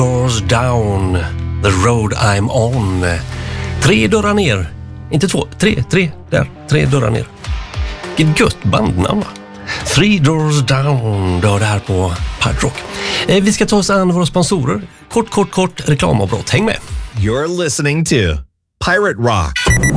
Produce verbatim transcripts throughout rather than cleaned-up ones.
Doors down, the road I'm on. Tre dörrar ner. Inte två, tre, tre, där. Tre dörrar ner. Vilket gött bandnamn, va? Three Doors Down, då det här på Pirate Rock. Eh, vi ska ta oss an våra sponsorer. Kort, kort, kort reklamavbrott. Häng med. You're listening to Pirate Rock.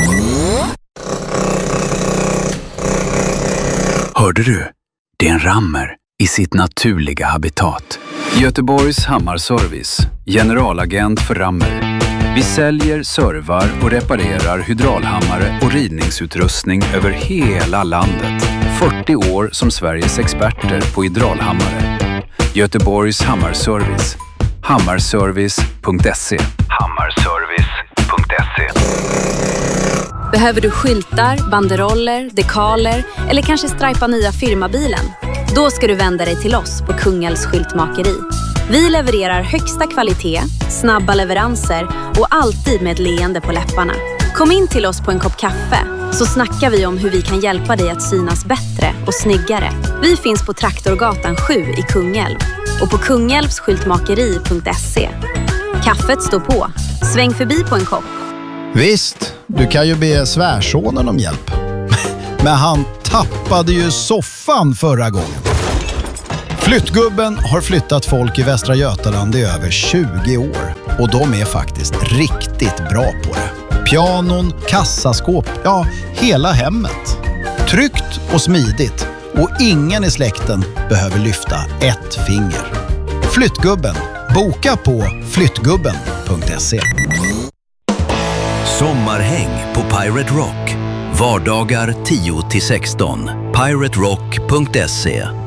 Hörde du? Det är en rammer i sitt naturliga habitat. Göteborgs Hammarservice, generalagent för rammer. Vi säljer, servar och reparerar hydraulhammare och ridningsutrustning över hela landet. fyrtio år som Sveriges experter på hydraulhammare. Göteborgs Hammarservice. Hammarservice punkt se. Hammarservice punkt se. Behöver du skyltar, banderoller, dekaler eller kanske strajpa nya firmabilen? Då ska du vända dig till oss på Kungälvs skyltmakeri. Vi levererar högsta kvalitet, snabba leveranser och alltid med ett leende på läpparna. Kom in till oss på en kopp kaffe så snackar vi om hur vi kan hjälpa dig att synas bättre och snyggare. Vi finns på Traktorgatan sju i Kungälv och på kungälvsskyltmakeri punkt se. Kaffet står på. Sväng förbi på en kopp. Visst, du kan ju be svärsonen om hjälp. Men han tappade ju soffan förra gången. Flyttgubben har flyttat folk i Västra Götaland i över tjugo år. Och de är faktiskt riktigt bra på det. Pianon, kassaskåp, ja, hela hemmet. Tryggt och smidigt. Och ingen i släkten behöver lyfta ett finger. Flyttgubben. Boka på flyttgubben punkt se. Sommarhäng på Pirate Rock. Vardagar tio till sexton. pirate rock punkt se.